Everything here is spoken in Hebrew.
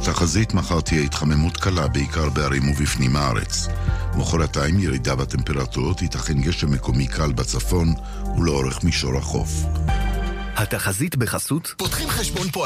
בתחזית מחר תהיה התחממות קלה בעיקר בערים ובפנים הארץ. מחרתיים ירידה בטמפרטורות, ייתכן גשם מקומי קל בצפון ולאורך מישור החוף. התחזית בחסות פותחים חשבון פה